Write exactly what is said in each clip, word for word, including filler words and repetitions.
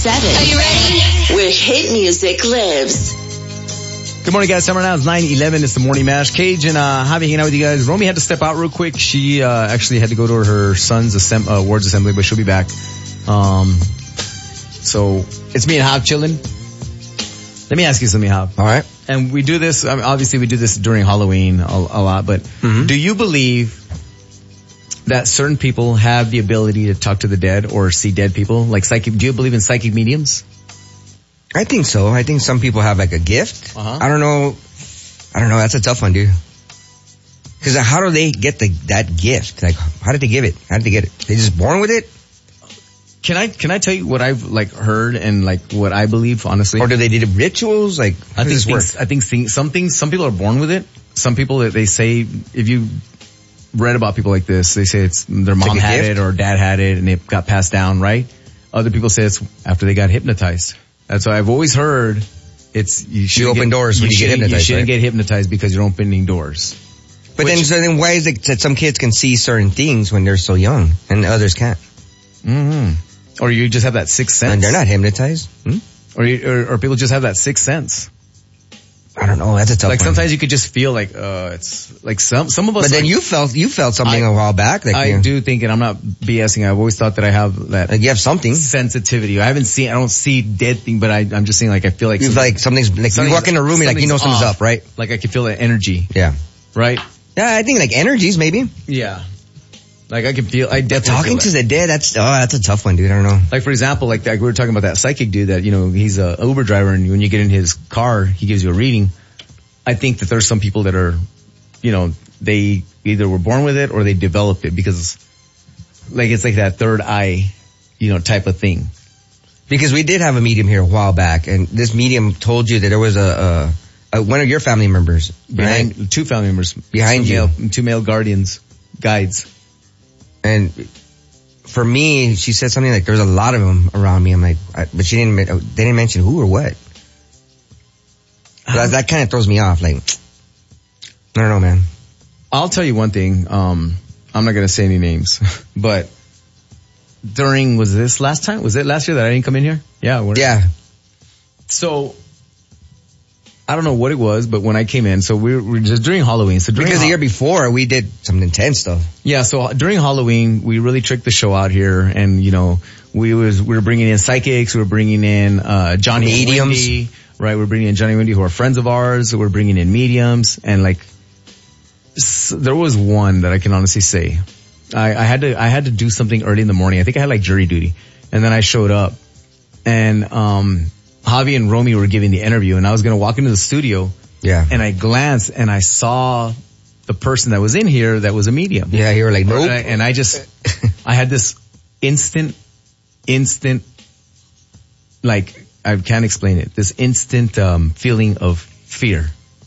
Seven. Are you ready? Where hit music lives. Good morning, guys. Summer now is nine eleven. It's the Morning Mash. Cage and uh, Javi hanging out with you guys. Romy had to step out real quick. She uh, actually had to go to her son's assemb- uh, awards assembly, but she'll be back. Um, so it's me and Jav chilling. Let me ask you something, Jav. All right. And we do this, I mean, obviously we do this during Halloween a, a lot, but mm-hmm. do you believe that certain people have the ability to talk to the dead or see dead people? Like psychic, do you believe in psychic mediums? I think so. I think some people have like a gift. Uh-huh. I don't know. I don't know. That's a tough one, dude. Because how do they get the that gift? Like, how did they give it? How did they get it? They just born with it? Can I can I tell you what I've like heard and like what I believe, honestly? Or do they do rituals? Like, how I think does this things, work? I think things, some things, some people are born with it. Some people, they say, if you read about people like this, they say it's their mom like had gift? it or dad had it and it got passed down, right? Other people say it's after they got hypnotized. That's why I've always heard it's you should open get, doors when you get hypnotized. You shouldn't right? get hypnotized because you're opening doors. But Which, then, so then why is it that some kids can see certain things when they're so young and others can't? Mm-hmm. Or you just have that sixth sense. And they're not hypnotized. Hmm? Or, you, or or people just have that sixth sense. I don't know. That's a tough Like one. sometimes you could just feel like, uh, it's like some, some of us. But then like, you felt, you felt something I, a while back. Like, I you know, do think, and I'm not BSing, I've always thought that I have that. Like you have something. Sensitivity. I haven't seen, I don't see dead thing, but I, I'm just saying like I feel like. You like something's, like you walk in a room and like you know something's off. up, right? Like I can feel the energy. Yeah. Right? Yeah, I think like energies maybe. Yeah. Like I can feel, I definitely Talking feel to the dead, that's, oh, that's a tough one, dude. I don't know. Like for example, like, like we were talking about that psychic dude that, you know, he's a Uber driver and when you get in his car, he gives you a reading. I think that there's some people that are, you know, they either were born with it or they developed it because like it's like that third eye, you know, type of thing. Because we did have a medium here a while back and this medium told you that there was a, a, a one of your family members behind, behind two family members behind two you, male, two male guardians, guides. And for me, she said something like there was a lot of them around me. I'm like, I, but she didn't, they didn't mention who or what. Um, that that kind of throws me off. Like, I don't know, man. I'll tell you one thing. Um, I'm not going to say any names, but during, was this last time? Was it last year that I didn't come in here? Yeah. Yeah. So, I don't know what it was, but when I came in, so we were, we were just during Halloween. So during because the ha- year before we did some intense stuff. Yeah, so during Halloween we really tricked the show out here, and you know we was we were bringing in psychics, we were bringing in uh Johnny mediums, and Wendy, right? We're bringing in Johnny and Wendy who are friends of ours. We're bringing in mediums, and like s- there was one that I can honestly say, I, I had to I had to do something early in the morning. I think I had like jury duty, and then I showed up, and um. Javi and Romy were giving the interview and I was going to walk into the studio. Yeah. And I glanced and I saw the person that was in here that was a medium. Yeah, you were like, nope. And I, and I just, I had this instant, instant, like, I can't explain it. This instant, um, feeling of fear.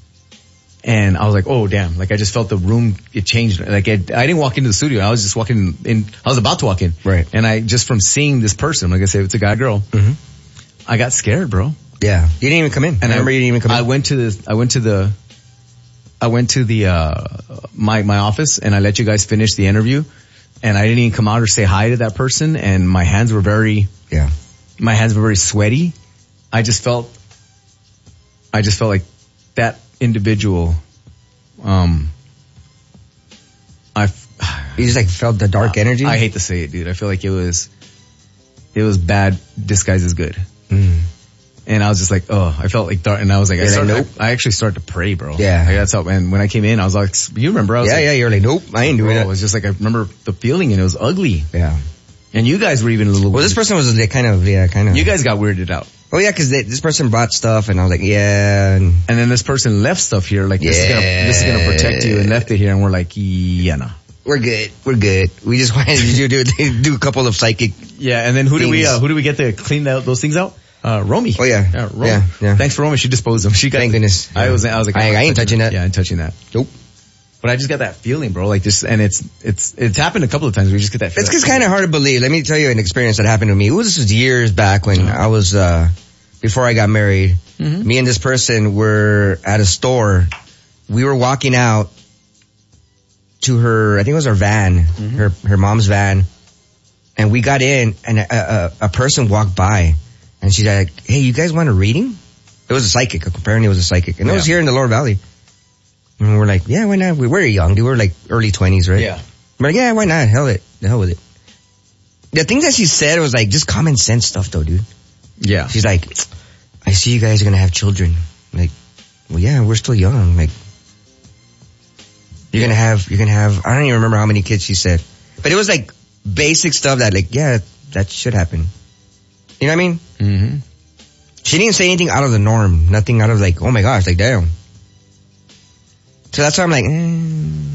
And I was like, oh damn, like I just felt the room, it changed. Like it, I didn't walk into the studio. I was just walking in, I was about to walk in. Right. And I, just from seeing this person, like I said, it's a guy, girl. Mm-hmm. I got scared, bro. Yeah. You didn't even come in. And I remember I, you didn't even come in. I went to the, I went to the, I went to the, uh, my, my office and I let you guys finish the interview and I didn't even come out or say hi to that person and my hands were very, yeah, my hands were very sweaty. I just felt, I just felt like that individual, um, I, you just like felt the dark uh, energy? I hate to say it, dude. I feel like it was, it was bad disguised as good. Mm. And I was just like, oh, I felt like dark. And I was like, I, started, like, nope. I, I actually started to pray, bro. Yeah. Like, that's how, and when I came in, I was like, you remember? I was yeah, like, yeah, you're like, nope, I ain't doing bro, it. It was just like, I remember the feeling and it was ugly. Yeah. And you guys were even a little Well, weird. this person was like, kind of, yeah, kind of. You guys got weirded out. Oh yeah, cause they, this person brought stuff and I was like, yeah. And, and then this person left stuff here, like, this, yeah. is gonna, this is gonna protect you and left it here. And we're like, yeah, no. We're good. We're good. We just wanted to do, do, do a couple of psychic. Yeah. And then who things. do we, uh, who do we get to clean that, those things out? Uh, Romy. Oh yeah. Yeah, Romy. Yeah, yeah. Thanks for Romy. She disposed them. She got, thank goodness. I was, I was like, I, I ain't touching that. Yeah, I ain't touching that. Nope. But I just got that feeling, bro. Like just, and it's, it's, it's happened a couple of times. We just get that feeling. It's just kind of hard to believe. Let me tell you an experience that happened to me. It was just years back when I was, uh, before I got married. Mm-hmm. Me and this person were at a store. We were walking out to her, I think it was her van, mm-hmm. her, her mom's van. And we got in and a, a, a person walked by And she's like, hey, you guys want a reading? It was a psychic. Apparently it was a psychic. And it was Yeah. here in the Lower Valley. And we're like, yeah, why not? We were young, dude. We were like early twenties, right? Yeah. We're like, yeah, why not? Hell it. The hell with it. The things that she said was like just common sense stuff though, dude. Yeah. She's like, I see you guys are gonna have children. I'm like, well, yeah, we're still young. Like, you're gonna have, you're gonna have, I don't even remember how many kids she said. But it was like basic stuff that like, yeah, that should happen. You know what I mean? Mm-hmm. She didn't say anything out of the norm. Nothing out of like, oh my gosh, like damn. So that's why I'm like, mm,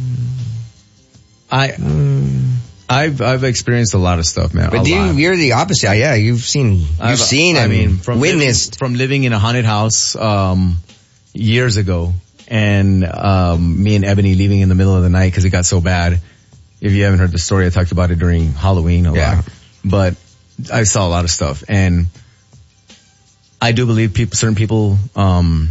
I, mm. I've, I've experienced a lot of stuff, man. But a you, lot. you're the opposite. Yeah, you've seen, you've I've- seen I and mean, from witnessed. living, from living in a haunted house, um, years ago, and, um, me and Ebony leaving in the middle of the night because it got so bad. If you haven't heard the story, I talked about it during Halloween a Yeah. lot. But I saw a lot of stuff, and I do believe people, certain people, um,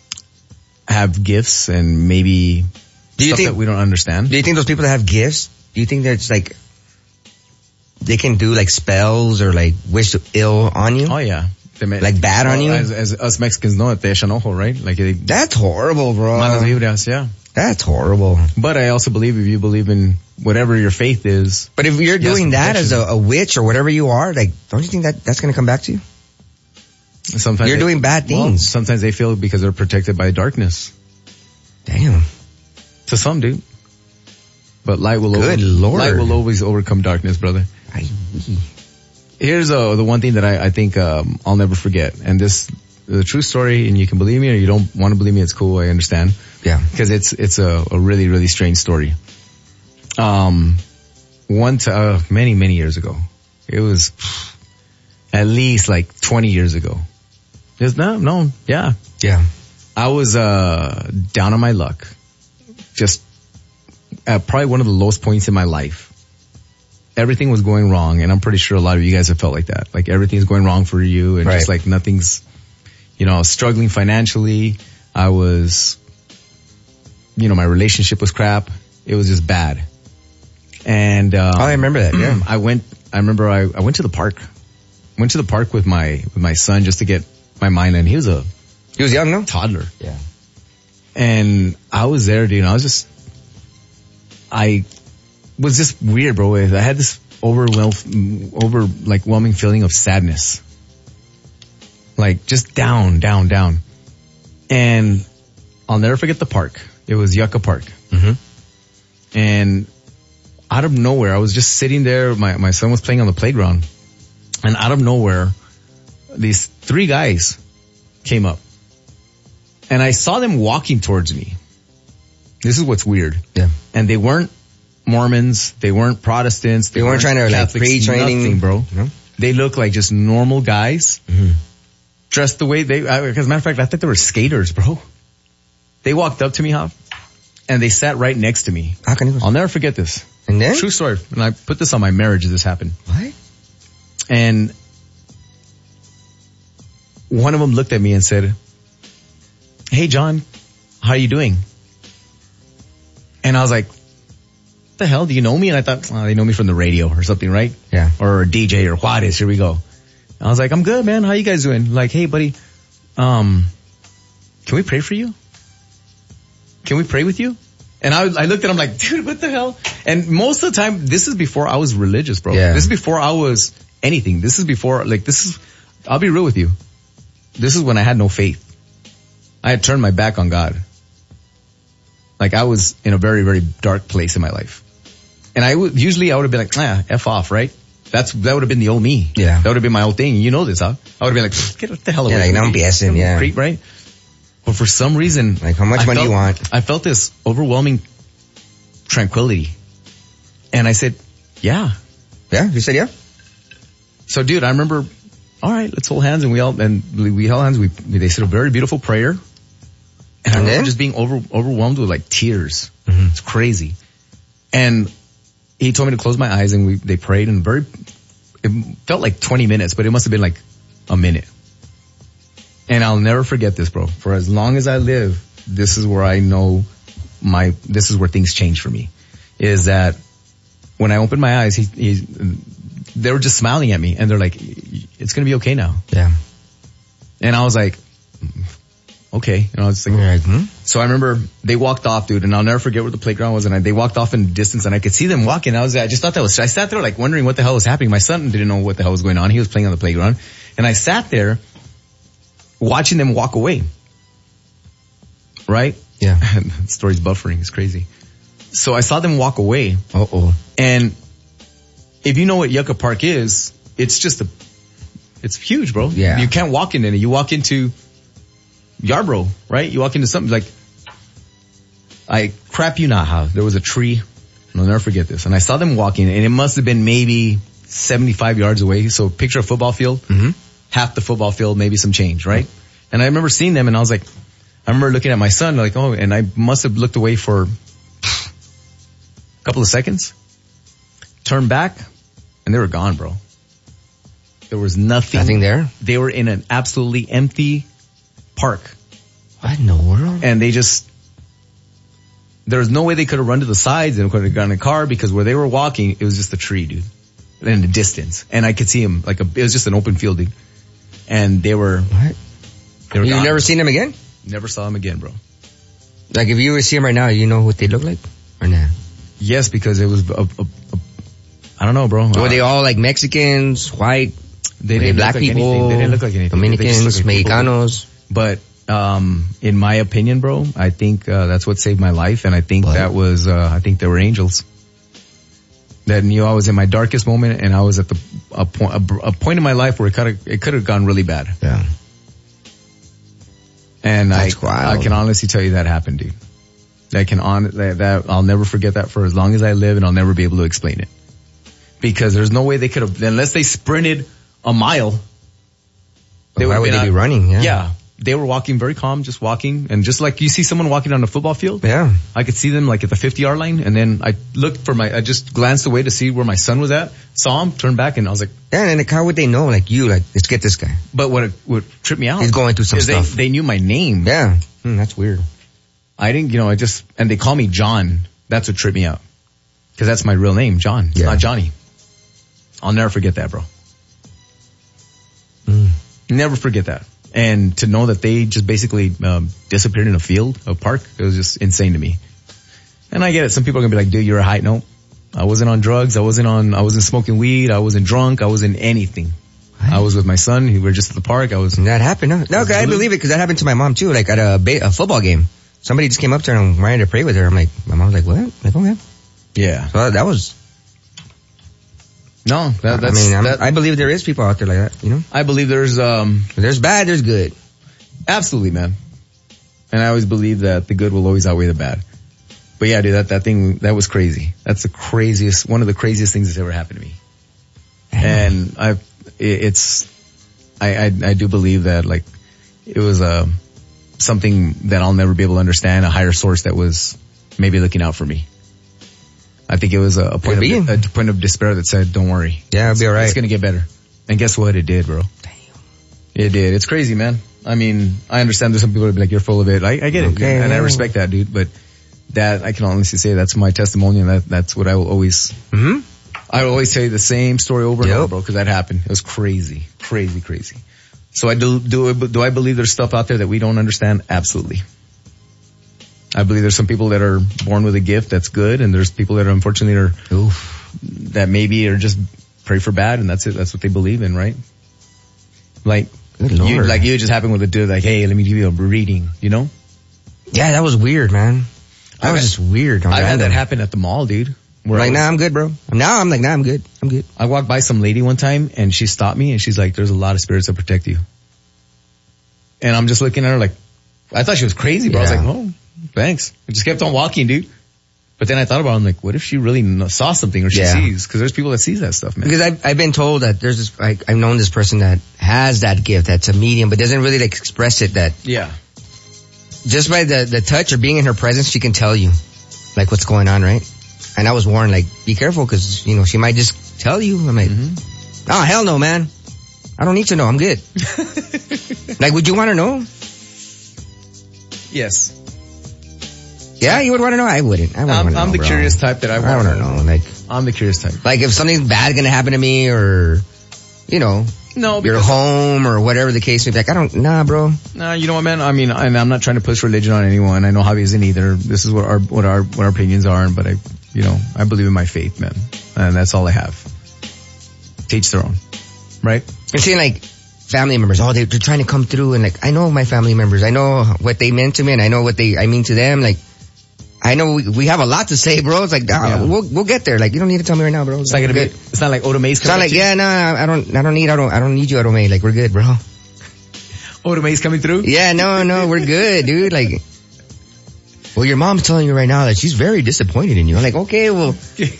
have gifts and maybe Do you stuff think- that we don't understand. Do you think those people that have gifts, do you think that it's like, they can do like spells or like wish ill on you? Oh yeah. They may- Like bad on you? As, as us Mexicans know it, te echan ojo, right? Like they, That's horrible, bro. manos libres, yeah. That's horrible. But I also believe if you believe in whatever your faith is, But if you're Yes, doing that as a, protection. a witch or whatever you are, like, don't you think that that's going to come back to you? sometimes You're they- doing bad well, things. sometimes they feel because they're protected by darkness. Damn. To some, dude. But light will Good over, Lord. light will always overcome darkness, brother. I, Here's uh, the one thing that I, I think um, I'll never forget, and this the true story, and you can believe me or you don't want to believe me, it's cool, I understand, yeah. because it's it's a, a really really strange story. Um, one t- uh, many many years ago, it was at least like twenty years ago. Just no no yeah. Yeah. I was uh down on my luck, just at probably one of the lowest points in my life. Everything was going wrong, and I'm pretty sure a lot of you guys have felt like that. Like everything's going wrong for you, and Right. just like nothing's, you know, I was struggling financially. I was, you know, my relationship was crap. It was just bad. And um, Oh, I remember that, yeah. I went. I remember I, I went to the park. Went to the park with my with my son just to get my mind in. He was a He was young, no? toddler. Yeah. And I was there, dude. And I was just, I was just weird, bro. I had this overwhelm, over like whelming feeling of sadness, like just down, down, down. And I'll never forget the park. It was Yucca Park, Mm-hmm. and out of nowhere, I was just sitting there. My my son was playing on the playground, and out of nowhere, these three guys came up. And I saw them walking towards me. This is what's weird. Yeah. And they weren't Mormons. They weren't Protestants. They weren't trying to, like, Catholics, pre-training- nothing, bro. No? They looked like just normal guys. Mm-hmm. Dressed the way they, I, as a matter of fact, I thought they were skaters, bro. They walked up to me, Hop, and they sat right next to me. How can you? I'll never forget this. And then? True story. And I put this on my marriage as this happened. What? And one of them looked at me and said, "Hey, John, how you doing?" And I was like, "What the hell? Do you know me?" And I thought, oh, they know me from the radio or something, right? Yeah. Or D J or Juarez. Here we go. And I was like, "I'm good, man. How you guys doing?" Like, "Hey, buddy, um, can we pray for you? Can we pray with you?" And I, I looked at him like, "Dude, what the hell?" And most of the time, this is before I was religious, bro. Yeah. This is before I was anything. This is before, like, this is, I'll be real with you. This is when I had no faith. I had turned my back on God. Like I was in a very, very dark place in my life. And I would, usually I would have been like, ah, F off, right? That's, that would have been the old me. Yeah. That would have been my old thing. You know this, huh? I would have been like, get the hell away. Yeah, like, from no me. BSing, yeah. Creep, right? But for some reason, Like, how much I money felt, you want? I felt this overwhelming tranquility. And I said, yeah. Yeah? You said yeah? So dude, I remember, all right, let's hold hands, and we all, and we held hands. We, they said a very beautiful prayer. And I And remember then? just being over, overwhelmed with like tears. Mm-hmm. It's crazy. And he told me to close my eyes, and we, they prayed, and very, it felt like twenty minutes, but it must have been like a minute. And I'll never forget this, bro. For as long as I live, this is where I know my, this is where things change for me. Is that when I opened my eyes, he, he they were just smiling at me and they're like, it's going to be okay now. Yeah. And I was like, okay. And I was like, like hmm? So I remember they walked off, dude, and I'll never forget where the playground was. And I, they walked off in the distance and I could see them walking. I was, I just thought that was, I sat there like wondering what the hell was happening. My son didn't know what the hell was going on. He was playing on the playground and I sat there watching them walk away. Right? Yeah. The story's buffering. It's crazy. So I saw them walk away. Uh-oh. And if you know what Yucca Park is, it's just a, it's huge, bro. Yeah. You can't walk into it. You walk into Yarborough, right? You walk into something like, I crap you not how there was a tree. I'll never forget this. And I saw them walking and it must have been maybe seventy-five yards away. So picture a football field, mm-hmm. half the football field, maybe some change, right? And I remember seeing them and I was like, I remember looking at my son like, oh, and I must have looked away for a couple of seconds, turned back, and they were gone, bro. There was nothing. Nothing there? They were in an absolutely empty park. What in the world? And they just, there was no way they could have run to the sides and could have gotten a car because where they were walking, it was just a tree, dude. In the distance. And I could see them like a, it was just an open field, dude. And they were, what? They were You've gone. never seen them again? Never saw them again, bro. Like if you were to see them right now, you know what they look like? Or nah? Yes, because it was a, a, a I don't know, bro. Were uh, they all like Mexicans, white, they were they didn't black look like people, anything. They didn't look like anything. They just Dominicans, looked like people. Mexicanos? But um in my opinion, bro, I think uh, that's what saved my life, and I think What? that was uh I think they were angels. That you know, I was in my darkest moment, and I was at the a point a, a point in my life where it could have it could have gone really bad. Yeah. And That's I wild. I can honestly tell you that happened, dude. I can on that, that I'll never forget that for as long as I live, and I'll never be able to explain it. Because there's no way they could have, unless they sprinted a mile. They would why have would been they out- be running? Yeah. Yeah. They were walking very calm, just walking. And just like you see someone walking on a football field. Yeah. I could see them like at the fifty yard line. And then I looked for my, I just glanced away to see where my son was at, saw him, turned back, and I was like, Yeah, and like, how would they know? Like you, like, let's get this guy. but what, what tripped me out. He's going through some is they, stuff. they knew my name. Yeah. Hmm, that's weird. I didn't, you know, I just, and they call me John. That's what tripped me out. Cause that's my real name, John. It's Yeah. not Johnny. I'll never forget that, bro. Mm. Never forget that. And to know that they just basically um, disappeared in a field, a park, it was just insane to me. And I get it. Some people are going to be like, dude, you're a high. No, I wasn't on drugs. I wasn't on, I wasn't smoking weed. I wasn't drunk. I wasn't anything. I was with my son. We were just at the park. I was, And that happened, huh? No, okay, I believe it because that happened to my mom too. Like at a, ba- a football game. Somebody just came up to her and wanted to pray with her. I'm like, my mom's like, what? I'm like, okay. yeah. So that was, No, that, that's, I mean, I'm, that, I believe there is people out there like that, you know? I believe there's, um, There's bad, there's good. absolutely, man. And I always believe that the good will always outweigh the bad. But yeah, dude, that, that thing, that was crazy. That's the craziest, one of the craziest things that's ever happened to me. And I, it, it's, I, I, I do believe that like, it was, uh, something that I'll never be able to understand, a higher source that was maybe looking out for me. I think it was a, a point Could of, be. a point of despair that said, don't worry. Yeah, it'll be alright. It's gonna get better. And guess what? It did, bro. Damn. It did. It's crazy, man. I mean, I understand there's some people that be like, you're full of it. I, I get it. Okay, and I yeah. respect that, dude. But that, I can honestly say that's my testimony, and that, that's what I will always, Mm-hmm. I will always tell you the same story over and Yep. over, bro, because that happened. It was crazy. Crazy, crazy. So I do, do, do I believe there's stuff out there that we don't understand? Absolutely. I believe there's some people that are born with a gift that's good, and there's people that are unfortunately are, Oof. that maybe are just pray for bad, and that's it. That's what they believe in, right? Like, Good you, Lord. like you just happened with a dude like, hey, let me give you a reading, you know? Yeah, that was weird, man. That I've was had- just weird. I've had random. that happen at the mall, dude. Where I Like, was- nah, I'm good, bro. Now I'm like, nah, I'm good. I'm good. I walked by some lady one time and she stopped me and she's like, there's a lot of spirits that protect you. And I'm just looking at her like, I thought she was crazy, bro. I was Yeah. like, oh, thanks. I just kept on walking, dude. But then I thought about it, I'm like, what if she really kn- saw something or she Yeah. sees? Cause there's people that sees that stuff, man. Because I've, I've been told that there's this, I, I've known this person that has that gift, that's a medium, but doesn't really like express it, that Yeah. just by the, the touch or being in her presence, she can tell you like what's going on, right? And I was warned, like, be careful because, you know, she might just tell you. I'm like, Mm-hmm. oh, hell no, man. I don't need to know. I'm good. Like, would you want to know? Yes. Yeah, you would want to know? I wouldn't. I wouldn't I'm, want to know, I'm the bro. curious type that I I want want to know. Like, I'm the curious type. Like if something bad gonna happen to me, or you know, No, you're because home or whatever the case may be. Like I don't, nah, bro. Nah, you know what, man? I mean, and I'm not trying to push religion on anyone. I know Javi isn't either. This is what our what our what our opinions are, but I, you know, I believe in my faith, man, and that's all I have. To each their own, right? I'm seeing like family members. Oh, they, they're trying to come through, and like I know my family members. I know what they meant to me, and I know what they I mean to them. Like I know we, we have a lot to say, bro. It's like uh, Yeah. we'll we'll get there. Like you don't need to tell me right now, bro. It's not gonna be. Good. It's not like Oda May's It's not coming. like yeah, no, I don't I don't need I don't I don't need you, May. Like we're good, bro. Oda May's coming through. Yeah, no, no, we're good, dude. Like, well, your mom's telling you right now that she's very disappointed in you. I'm like, okay, well,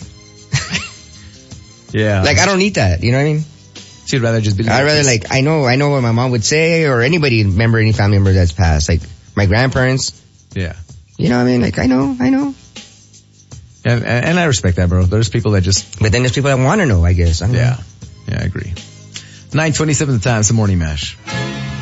Yeah. like I don't need that. You know what I mean? So you'd rather just be. I'd rather like I know I know what my mom would say, or anybody remember any family member that's passed, like my grandparents. Yeah. You know what I mean? Like I know, I know. And, and I respect that, bro. There's people that just. But then there's people that want to know, I guess. I don't Yeah. know. Yeah, I agree. nine twenty-seven the time. It's the Morning Mash.